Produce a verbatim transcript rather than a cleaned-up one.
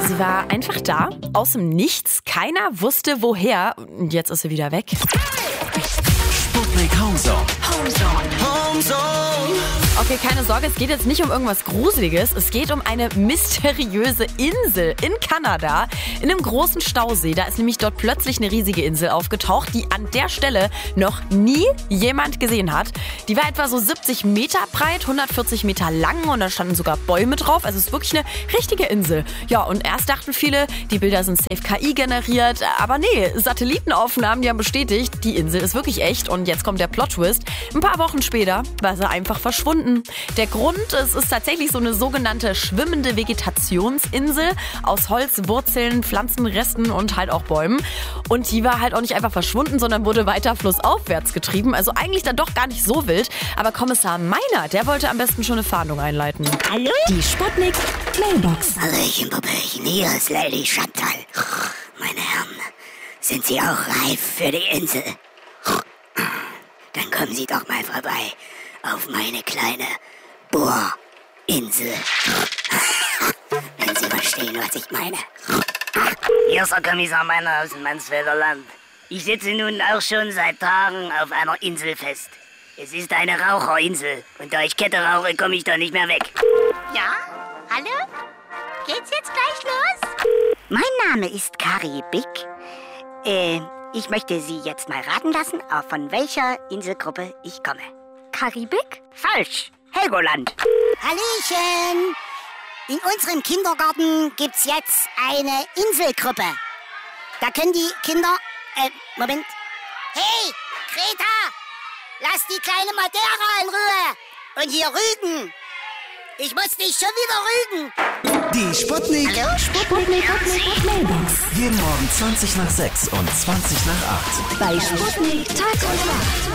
Sie war einfach da, aus dem Nichts. Keiner wusste woher. Und jetzt ist sie wieder weg. Sputnik Homezone. Okay, keine Sorge, es geht jetzt nicht um irgendwas Gruseliges. Es geht um eine mysteriöse Insel in Kanada, in einem großen Stausee. Da ist nämlich dort plötzlich eine riesige Insel aufgetaucht, die an der Stelle noch nie jemand gesehen hat. Die war etwa so siebzig Meter breit, hundertvierzig Meter lang und da standen sogar Bäume drauf. Also es ist wirklich eine richtige Insel. Ja, und erst dachten viele, die Bilder sind safe K I generiert. Aber nee, Satellitenaufnahmen, die haben bestätigt, die Insel ist wirklich echt. Und jetzt kommt der Plot-Twist. Ein paar Wochen später war sie einfach verschwunden. Der Grund, es ist tatsächlich so eine sogenannte schwimmende Vegetationsinsel aus Holz, Wurzeln, Pflanzenresten und halt auch Bäumen. Und die war halt auch nicht einfach verschwunden, sondern wurde weiter flussaufwärts getrieben. Also eigentlich dann doch gar nicht so wild. Aber Kommissar Meiner, der wollte am besten schon eine Fahndung einleiten. Hallo? Die Sputnik Mailbox. Hallöchen, Puppelchen, hier ist Lady Chantal. Meine Herren, sind Sie auch reif für die Insel? Dann kommen Sie doch mal vorbei auf meine kleine Bohrinsel. Wenn Sie verstehen, was ich meine. Hier ist der Kommissar Meiner aus dem Mansfelder Land. Ich sitze nun auch schon seit Tagen auf einer Insel fest. Es ist eine Raucherinsel und da ich Kette rauche, komme ich da nicht mehr weg. Ja? Hallo? Geht's jetzt gleich los? Mein Name ist Karibik. Äh, ich möchte Sie jetzt mal raten lassen, auf von welcher Inselgruppe ich komme. Karibik? Falsch! Helgoland! Hallöchen! In unserem Kindergarten gibt's jetzt eine Inselgruppe. Da können die Kinder... Äh, Moment. Hey, Greta! Lass die kleine Madeira in Ruhe! Und hier Rügen! Ich muss dich schon wieder rügen! Die Sputnik. Hallo, Sputnik Mailbox. Jeden Morgen zwanzig nach sechs und zwanzig nach acht. Bei Sputnik Tag und Nacht.